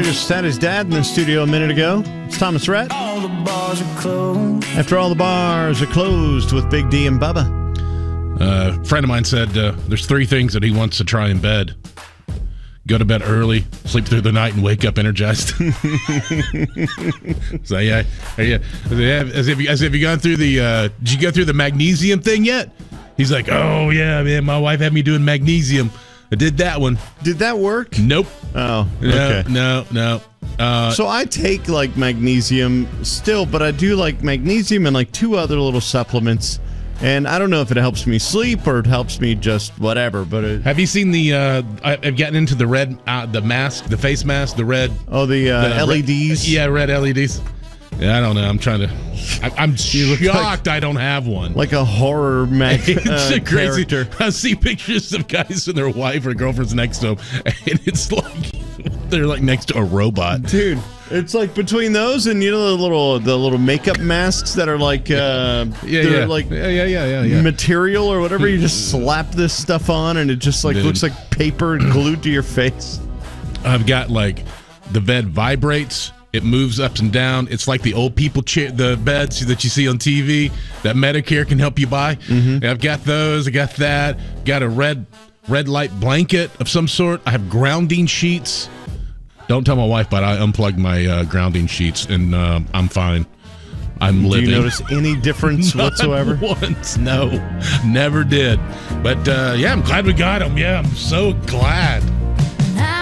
just sat his dad in the studio a minute ago. It's Thomas Rhett. All the bars are closed. After all the bars are closed with Big D and Bubba. A friend of mine said there's 3 things that he wants to try in bed. Go to bed early, sleep through the night, and wake up energized. So yeah, as if you gone through the did you go through the magnesium thing yet? He's like, oh yeah, man, my wife had me doing magnesium. I did that one. Did that work? Nope. Oh, okay. No. So I take like magnesium still, but I do like magnesium and like 2 other little supplements. And I don't know if it helps me sleep or it helps me just whatever. But have you seen the? I've gotten into the red, the mask, the face mask, the red. Oh, the LEDs. Red LEDs. Yeah, I don't know. I'm trying to. I'm shocked I don't have one. Like a horror it's crazy. Character. I see pictures of guys and their wife or girlfriend's next to them, and it's like they're like next to a robot. Dude, it's like between those and the little makeup masks that are like material or whatever. You just slap this stuff on and it just like looks like paper glued to your face. I've got like the bed vibrates. It moves up and down. It's like the old people chair, the beds that you see on TV that Medicare can help you buy. Mm-hmm. I've got those. I got that. Got a red light blanket of some sort. I have grounding sheets. Don't tell my wife, but I unplugged my grounding sheets, and I'm fine. I'm living. Do you notice any difference whatsoever? Not once. No, never did. But, yeah, I'm glad we got them. Yeah, I'm so glad.